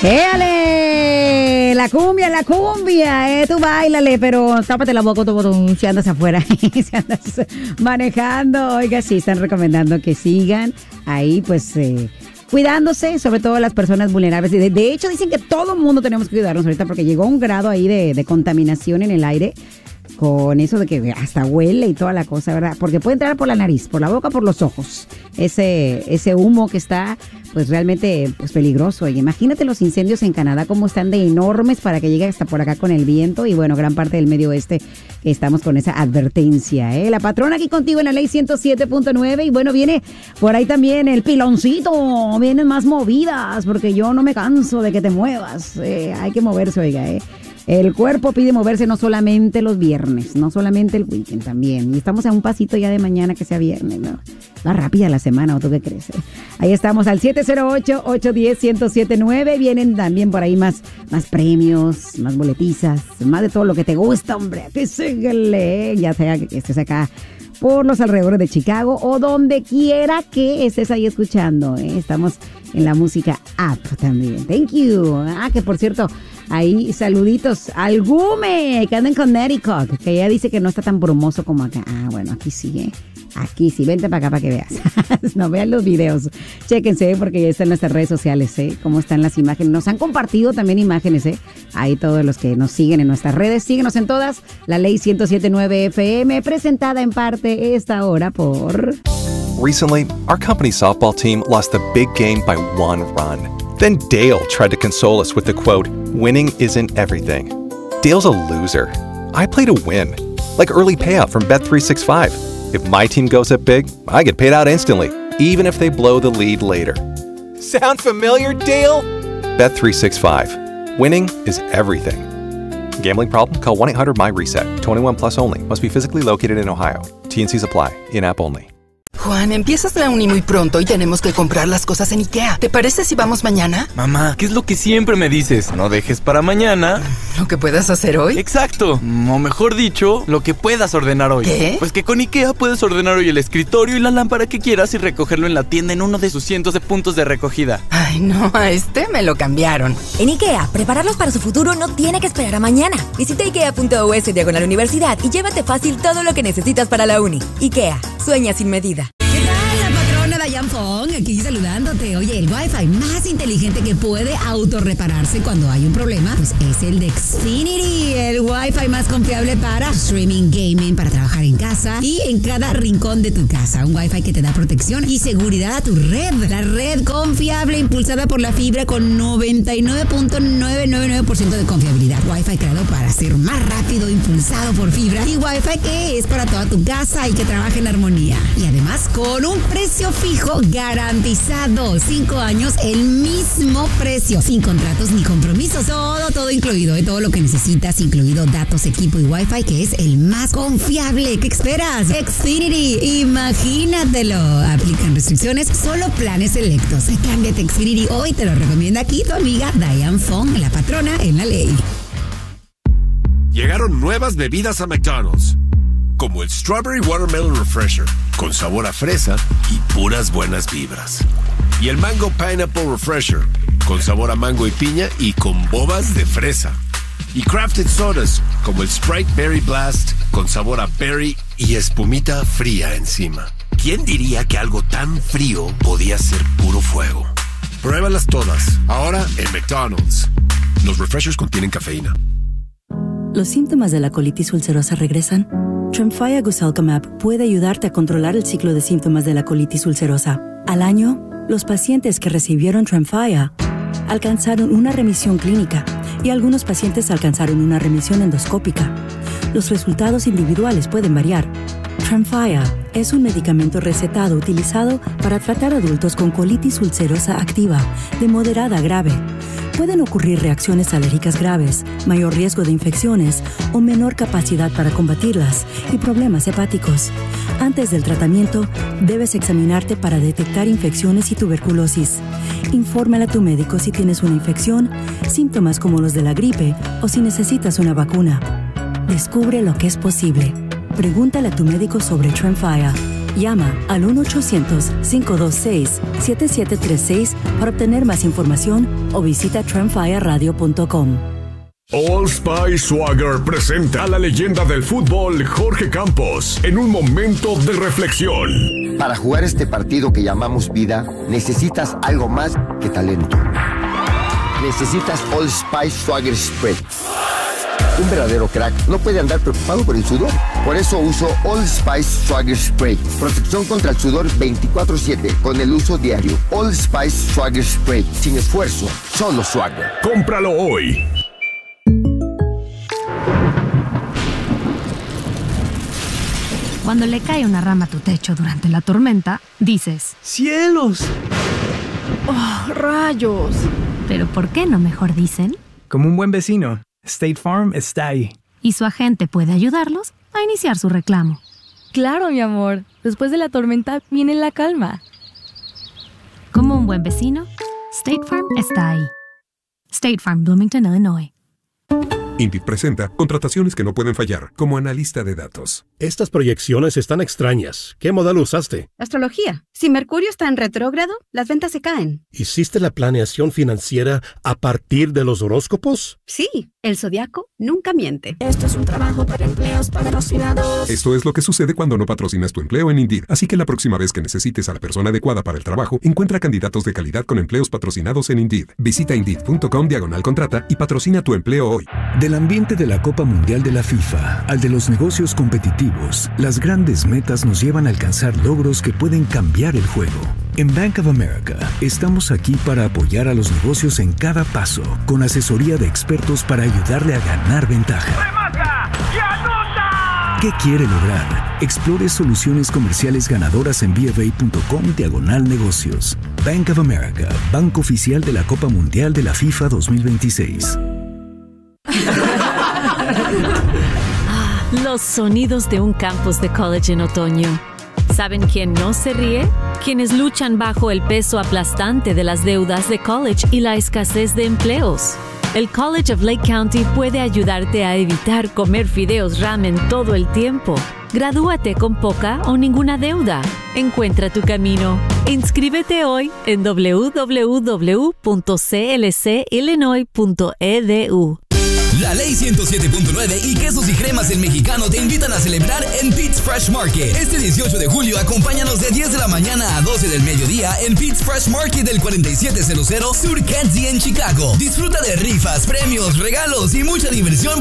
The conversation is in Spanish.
¡Éale! La cumbia, tú báilale, pero tápate la boca si andas afuera, si andas manejando. Oiga, sí, están recomendando que sigan ahí, pues, cuidándose, sobre todo las personas vulnerables. De hecho, dicen que todo el mundo tenemos que cuidarnos ahorita porque llegó un grado ahí de contaminación en el aire. Con eso de que hasta huele y toda la cosa, ¿verdad? Porque puede entrar por la nariz, por la boca, por los ojos. Ese humo que está, pues realmente pues peligroso. Y imagínate los incendios en Canadá, cómo están de enormes para que llegue hasta por acá con el viento. Y bueno, gran parte del medio oeste estamos con esa advertencia, ¿eh? La patrona aquí contigo en la ley 107.9. Y bueno, viene por ahí también el piloncito. Vienen más movidas, porque yo no me canso de que te muevas. Hay que moverse, oiga, ¿eh? El cuerpo pide moverse no solamente los viernes, no solamente el weekend también. Y estamos a un pasito ya de mañana que sea viernes, ¿no? Va rápida la semana, ¿o tú qué crees? Ahí estamos al 708-810-1079. Vienen también por ahí más premios, más boletizas, más de todo lo que te gusta, hombre. Que síguele, ya sea que estés acá por los alrededores de Chicago o donde quiera que estés ahí escuchando, ¿eh? Estamos en la música app también. Thank you. Que por cierto, ahí saluditos al Gume, que anda en Connecticut, que ella dice que no está tan brumoso como acá. Bueno, aquí sí, ¿eh? Aquí sí, vente para acá para que veas. No, vean los videos. Chéquense, porque ya están en nuestras redes sociales, ¿eh? Cómo están las imágenes. Nos han compartido también imágenes, ¿eh? Ahí todos los que nos siguen en nuestras redes. Síguenos en todas. La Ley 107.9 FM, presentada en parte esta hora por... Recently, our company's softball team lost a big game by 1 run. Then Dale tried to console us with the quote, "Winning isn't everything." Dale's a loser. I play to win, like early payout from Bet365. If my team goes up big, I get paid out instantly, even if they blow the lead later. Sound familiar, Dale? Bet365. Winning is everything. Gambling problem? Call 1-800-MY-RESET. 21 plus only. Must be physically located in Ohio. T&Cs apply. In-app only. Juan, empiezas la uni muy pronto y tenemos que comprar las cosas en IKEA. ¿Te parece si vamos mañana? Mamá, ¿qué es lo que siempre me dices? No dejes para mañana ¿lo que puedas hacer hoy? Exacto, o mejor dicho, lo que puedas ordenar hoy. ¿Qué? Pues que con IKEA puedes ordenar hoy el escritorio y la lámpara que quieras y recogerlo en la tienda en uno de sus cientos de puntos de recogida. Ay, no, a este me lo cambiaron. En IKEA, prepararlos para su futuro no tiene que esperar a mañana. Visita IKEA.us/universidad y llévate fácil todo lo que necesitas para la uni. IKEA, sueña sin medida. Diane Fong, aquí saludándote. Oye, el Wi-Fi más inteligente que puede autorrepararse cuando hay un problema, pues es el de Xfinity, el Wi-Fi más confiable para streaming, gaming, para trabajar en casa y en cada rincón de tu casa. Un Wi-Fi que te da protección y seguridad a tu red. La red confiable impulsada por la fibra con 99.999% de confiabilidad. Wi-Fi creado para ser más rápido, impulsado por fibra y Wi-Fi que es para toda tu casa y que trabaje en armonía. Y además con un precio fijo garantizado. 5 años, el mismo precio, sin contratos ni compromisos. Todo incluido, todo lo que necesitas, incluido datos, equipo y Wi-Fi, que es el más confiable. ¿Qué esperas? Xfinity, imagínatelo. Aplican restricciones, solo planes selectos. Cámbiate a Xfinity hoy, te lo recomienda aquí tu amiga Diane Fong, la patrona en la ley. Llegaron nuevas bebidas a McDonald's, como el Strawberry Watermelon Refresher, con sabor a fresa y puras buenas vibras. Y el Mango Pineapple Refresher, con sabor a mango y piña y con bobas de fresa. Y crafted sodas, como el Sprite Berry Blast, con sabor a berry y espumita fría encima. ¿Quién diría que algo tan frío podía ser puro fuego? Pruébalas todas, ahora en McDonald's. Los refreshers contienen cafeína. ¿Los síntomas de la colitis ulcerosa regresan? Tremfya Guselkumab puede ayudarte a controlar el ciclo de síntomas de la colitis ulcerosa. Al año, los pacientes que recibieron Tremfya alcanzaron una remisión clínica y algunos pacientes alcanzaron una remisión endoscópica. Los resultados individuales pueden variar. Tremfya es un medicamento recetado utilizado para tratar adultos con colitis ulcerosa activa de moderada a grave. Pueden ocurrir reacciones alérgicas graves, mayor riesgo de infecciones o menor capacidad para combatirlas y problemas hepáticos. Antes del tratamiento, debes examinarte para detectar infecciones y tuberculosis. Infórmale a tu médico si tienes una infección, síntomas como los de la gripe o si necesitas una vacuna. Descubre lo que es posible. Pregúntale a tu médico sobre Tremfya. Llama al 1-800-526-7736 para obtener más información o visita trendfireradio.com. Old Spice Swagger presenta a la leyenda del fútbol Jorge Campos en un momento de reflexión. Para jugar este partido que llamamos vida, necesitas algo más que talento. Necesitas Old Spice Swagger Spray. Un verdadero crack no puede andar preocupado por el sudor. Por eso uso Old Spice Swagger Spray. Protección contra el sudor 24/7 con el uso diario. Old Spice Swagger Spray. Sin esfuerzo, solo swagger. ¡Cómpralo hoy! Cuando le cae una rama a tu techo durante la tormenta, dices: ¡cielos! ¡Oh, rayos! Pero ¿por qué no mejor dicen? Como un buen vecino, State Farm está ahí. Y su agente puede ayudarlos a iniciar su reclamo. Claro, mi amor. Después de la tormenta viene la calma. Como un buen vecino, State Farm está ahí. State Farm, Bloomington, Illinois. Indeed presenta contrataciones que no pueden fallar, como analista de datos. Estas proyecciones están extrañas. ¿Qué modelo usaste? Astrología. Si Mercurio está en retrógrado, las ventas se caen. ¿Hiciste la planeación financiera a partir de los horóscopos? Sí, el zodiaco nunca miente. Esto es un trabajo para empleos patrocinados. Esto es lo que sucede cuando no patrocinas tu empleo en Indeed. Así que la próxima vez que necesites a la persona adecuada para el trabajo, encuentra candidatos de calidad con empleos patrocinados en Indeed. Visita Indeed.com/contrata y patrocina tu empleo hoy. Del ambiente de la Copa Mundial de la FIFA al de los negocios competitivos, las grandes metas nos llevan a alcanzar logros que pueden cambiar el juego. En Bank of America, estamos aquí para apoyar a los negocios en cada paso, con asesoría de expertos para ayudarle a ganar ventaja. ¡Remata y anota! ¿Qué quiere lograr? Explore soluciones comerciales ganadoras en BofA.com/negocios. Bank of America, banco oficial de la Copa Mundial de la FIFA 2026. Los sonidos de un campus de college en otoño. ¿Saben quién no se ríe? Quienes luchan bajo el peso aplastante de las deudas de college y la escasez de empleos. El College of Lake County puede ayudarte a evitar comer fideos ramen todo el tiempo. Gradúate con poca o ninguna deuda. Encuentra tu camino. Inscríbete hoy en www.clcillinois.edu. La Ley 107.9 y Quesos y Cremas El Mexicano te invitan a celebrar en Pete's Fresh Market. Este 18 de julio, acompáñanos de 10 de la mañana a 12 del mediodía en Pete's Fresh Market del 4700 Sur Kedzie en Chicago. Disfruta de rifas, premios, regalos y mucha diversión